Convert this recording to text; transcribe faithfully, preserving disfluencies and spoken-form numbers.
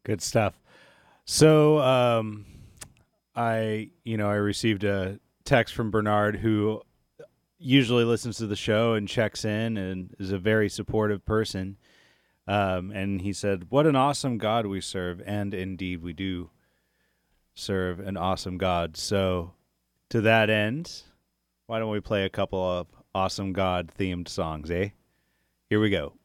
Good stuff. So, um, I, you know, I received a text from Bernard, who usually listens to the show and checks in and is a very supportive person. Um, and he said, "What an awesome God we serve." And indeed, we do serve an awesome God. So, to that end, why don't we play a couple of awesome God themed songs, eh? Here we go.